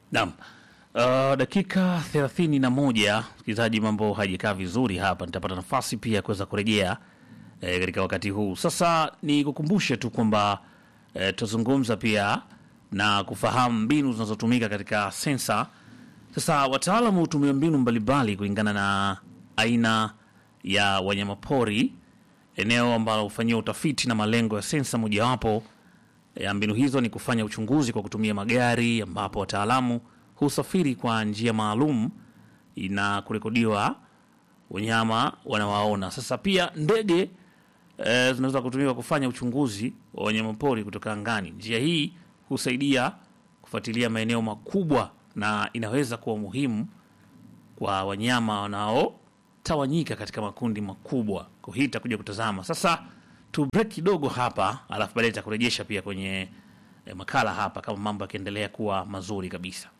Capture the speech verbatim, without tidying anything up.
Naam. Uh, dakika thelathini na moja msikilizaji, mambo hajakaa vizuri hapa. Nitapata nafasi pia kuweza kurejea eh, katika wakati huu. Sasa ni kukumbushe tu kwamba eh, tuzungumza pia na kufahamu mbinu zinazotumika katika sensa. Sasa wataalamu hutumia mbinu mbalimbali kulingana na aina ya wanyamapori, eneo ambalo hufanyia utafiti na malengo ya sensa. Mojawapo ya mbinu hizo ni kufanya uchunguzi kwa kutumia magari, ambapo wataalamu husafiri kwa njia maalum na kurekodiwa wanyama wanawaona. Sasa pia ndege e, zinaweza kutumika kufanya uchunguzi wa wanyamapori kutoka angani. Njia hii husaidia kufuatilia maeneo makubwa na inaweza kuwa muhimu kwa wanyama wanaotawanyika katika makundi makubwa. Kwa hii tutakuja kutazama. Sasa tu break kidogo hapa, alafu baadaye tutakurejesha pia kwenye e, makala hapa kama mambo yakiendelea kuwa mazuri kabisa.